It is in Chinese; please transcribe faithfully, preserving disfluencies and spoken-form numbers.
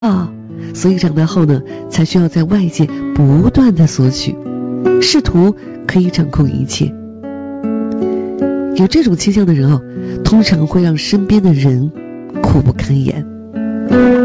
啊，所以长大后呢，才需要在外界不断的索取，试图可以掌控一切。有这种倾向的人哦，通常会让身边的人苦不堪言。